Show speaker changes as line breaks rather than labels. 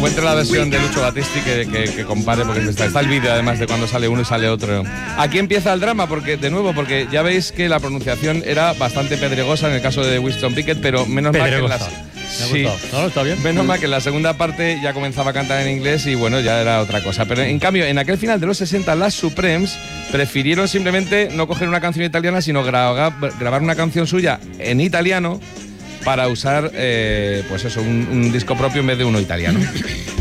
encuentre la versión de Lucho Battisti que compare, porque está el vídeo además de cuando sale uno y sale otro. Aquí empieza el drama, porque ya veis que la pronunciación era bastante pedregosa en el caso de Winston Pickett, pero menos mal que
sí, no, está bien.
Menos mal que en la segunda parte ya comenzaba a cantar en inglés y bueno, ya era otra cosa. Pero en cambio, en aquel final de los 60, las Supremes prefirieron simplemente no coger una canción italiana, sino grabar una canción suya en italiano para usar, pues eso, un disco propio en vez de uno italiano.